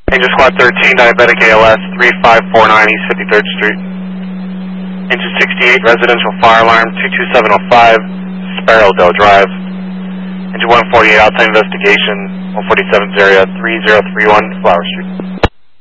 Angel Squad 13, diabetic ALS, 3549 East 53rd Street. Engine 68, residential fire alarm, 22705, Sparrowdale Drive. Engine 148, outside investigation, 147's area, 3031 Flower Street.